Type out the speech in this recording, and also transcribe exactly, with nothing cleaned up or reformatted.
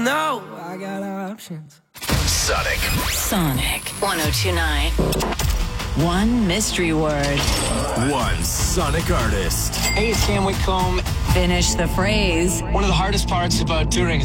know I got options. Sonic. Sonic one oh two point nine. One mystery word. One Sonic artist. Hey, it's Cam Whitcomb. Finish the phrase. One of the hardest parts about touring